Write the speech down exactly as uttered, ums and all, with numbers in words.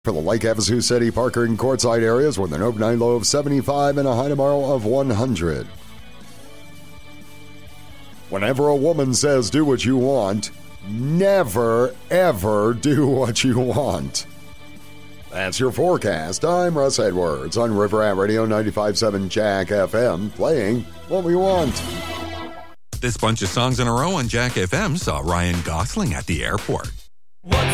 For the Lake Havasu City, Parker, and Quartzsite areas with an overnight low of seventy-five and a high tomorrow of one hundred. Whenever a woman says do what you want, never, ever do what you want. That's your forecast. I'm Russ Edwards on River Rat Radio ninety-five point seven Jack F M, playing what we want. This bunch of songs in a row on Jack F M saw Ryan Gosling at the airport. What's